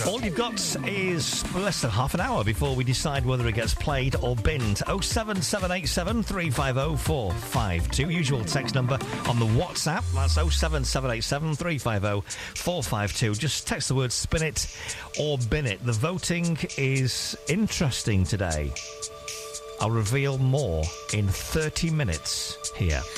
All you've got is less than half an hour before we decide whether it gets played or binned. 07787 350 452. Usual text number on the WhatsApp. That's 07787 350 452. Just text the word spin it or bin it. The voting is interesting today. I'll reveal more in 30 minutes here.